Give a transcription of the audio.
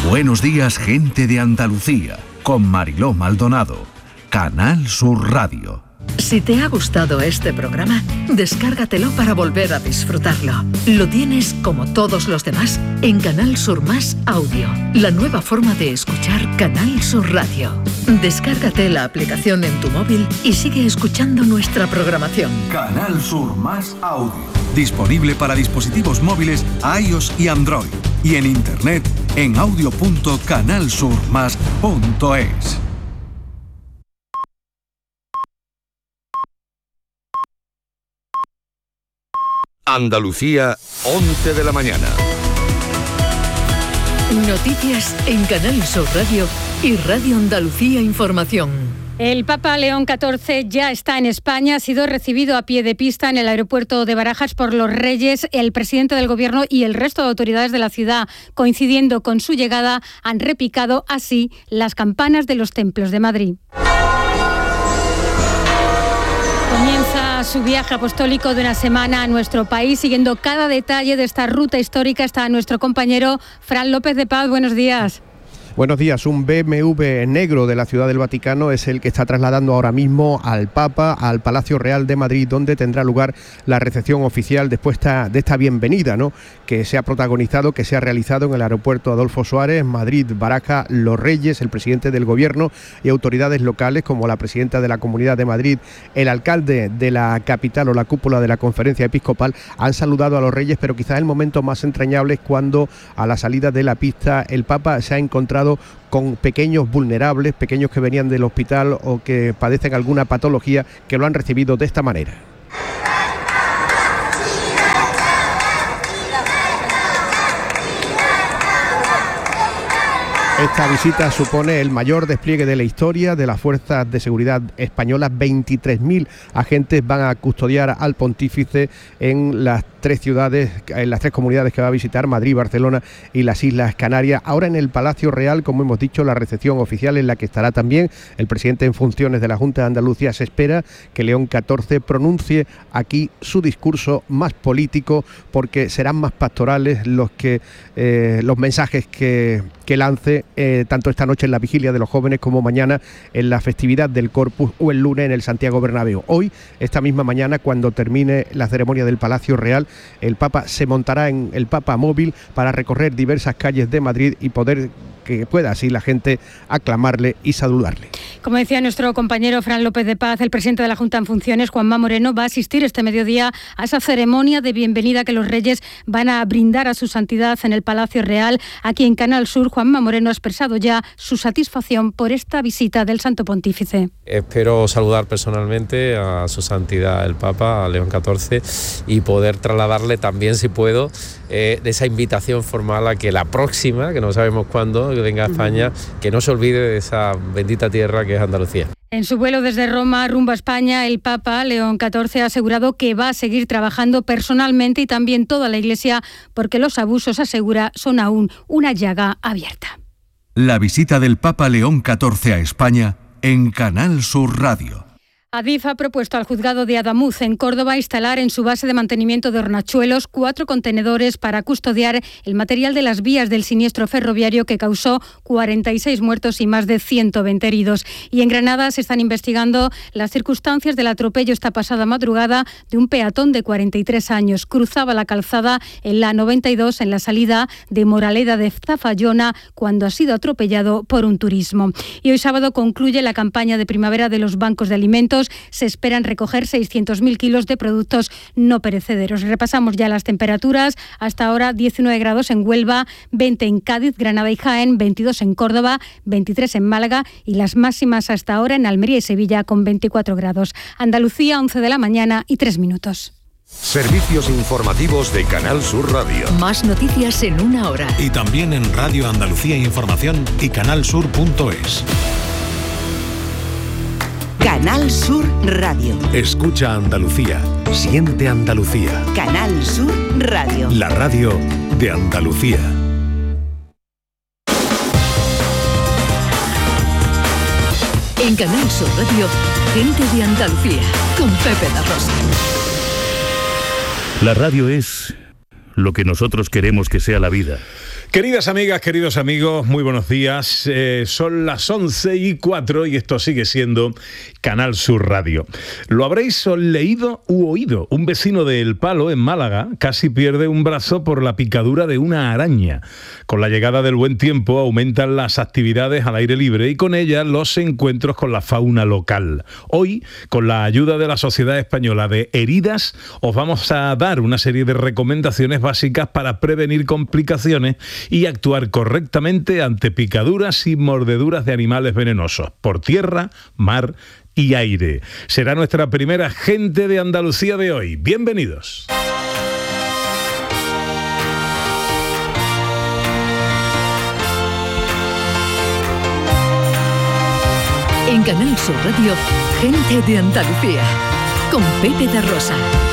Buenos días, gente de Andalucía, con Mariló Maldonado, Canal Sur Radio. Si te ha gustado este programa, descárgatelo para volver a disfrutarlo. Lo tienes, como todos los demás, en Canal Sur Más Audio, la nueva forma de escuchar Canal Sur Radio. Descárgate la aplicación en tu móvil y sigue escuchando nuestra programación. Canal Sur Más Audio. Disponible para dispositivos móviles iOS y Android. Y en internet en audio.canalsurmas.es. Andalucía, 11 de la mañana. Noticias en Canal Sur Radio y Radio Andalucía Información. El Papa León XIV ya está en España, ha sido recibido a pie de pista en el aeropuerto de Barajas por los reyes, el presidente del gobierno y el resto de autoridades de la ciudad. Coincidiendo con su llegada, han repicado así las campanas de los templos de Madrid. Comienza su viaje apostólico de una semana a nuestro país. Siguiendo cada detalle de esta ruta histórica está nuestro compañero Fran López de Paz. Buenos días. Buenos días. Un BMW negro de la Ciudad del Vaticano es el que está trasladando ahora mismo al Papa al Palacio Real de Madrid, donde tendrá lugar la recepción oficial después de esta bienvenida, ¿no?, que se ha protagonizado, que se ha realizado en el aeropuerto Adolfo Suárez, Madrid, Barajas, los reyes, el presidente del gobierno y autoridades locales como la presidenta de la Comunidad de Madrid, el alcalde de la capital o la cúpula de la Conferencia Episcopal han saludado a los reyes, pero quizás el momento más entrañable es cuando a la salida de la pista el Papa se ha encontrado con pequeños vulnerables, pequeños que venían del hospital o que padecen alguna patología, que lo han recibido de esta manera. Esta visita supone el mayor despliegue de la historia de las fuerzas de seguridad españolas. 23.000 agentes van a custodiar al pontífice en las tres ciudades, en las tres comunidades que va a visitar: Madrid, Barcelona y las Islas Canarias. Ahora en el Palacio Real, como hemos dicho, la recepción oficial en la que estará también el presidente en funciones de la Junta de Andalucía. Se espera que León XIV pronuncie aquí su discurso más político, porque serán más pastorales los mensajes que lance tanto esta noche en la vigilia de los jóvenes como mañana en la festividad del Corpus o el lunes en el Santiago Bernabéu. Hoy, esta misma mañana, cuando termine la ceremonia del Palacio Real, el Papa se montará en el Papa Móvil para recorrer diversas calles de Madrid y que pueda así la gente aclamarle y saludarle. Como decía nuestro compañero Fran López de Paz, el presidente de la Junta en funciones, Juanma Moreno, va a asistir este mediodía a esa ceremonia de bienvenida que los reyes van a brindar a su santidad en el Palacio Real. Aquí en Canal Sur, Juanma Moreno ha expresado ya su satisfacción por esta visita del Santo Pontífice. Espero saludar personalmente a su santidad el Papa, a León XIV, y poder trasladarle también, si puedo, de esa invitación formal a que la próxima, que no sabemos cuándo, que venga a España, que no se olvide de esa bendita tierra que es Andalucía. En su vuelo desde Roma rumbo a España, el Papa León XIV ha asegurado que va a seguir trabajando personalmente y también toda la Iglesia, porque los abusos, asegura, son aún una llaga abierta. La visita del Papa León XIV a España en Canal Sur Radio. Adif ha propuesto al juzgado de Adamuz en Córdoba instalar en su base de mantenimiento de Hornachuelos 4 contenedores para custodiar el material de las vías del siniestro ferroviario que causó 46 muertos y más de 120 heridos. Y en Granada se están investigando las circunstancias del atropello esta pasada madrugada de un peatón de 43 años. Cruzaba la calzada en la 92 en la salida de Moraleda de Zafallona cuando ha sido atropellado por un turismo. Y hoy sábado concluye la campaña de primavera de los bancos de alimentos. Se esperan recoger 600.000 kilos de productos no perecederos. Repasamos ya las temperaturas. Hasta ahora 19 grados en Huelva, 20 en Cádiz, Granada y Jaén, 22 en Córdoba, 23 en Málaga y las máximas hasta ahora en Almería y Sevilla con 24 grados. Andalucía, 11 de la mañana y 3 minutos. Servicios informativos de Canal Sur Radio. Más noticias en una hora. Y también en Radio Andalucía Información y canalsur.es. Canal Sur Radio. Escucha Andalucía. Siente Andalucía. Canal Sur Radio. La radio de Andalucía. En Canal Sur Radio, gente de Andalucía, con Pepe da Rosa. La radio es lo que nosotros queremos que sea la vida. Queridas amigas, queridos amigos, muy buenos días. Son las 11:04 y esto sigue siendo Canal Sur Radio. Lo habréis leído u oído. Un vecino de El Palo, en Málaga, casi pierde un brazo por la picadura de una araña. Con la llegada del buen tiempo aumentan las actividades al aire libre y con ellas los encuentros con la fauna local. Hoy, con la ayuda de la Sociedad Española de Heridas, os vamos a dar una serie de recomendaciones básicas para prevenir complicaciones y actuar correctamente ante picaduras y mordeduras de animales venenosos, por tierra, mar y aire. Será nuestra primera Gente de Andalucía de hoy. Bienvenidos. En Canal Sur Radio, Gente de Andalucía, con Pepe da Rosa.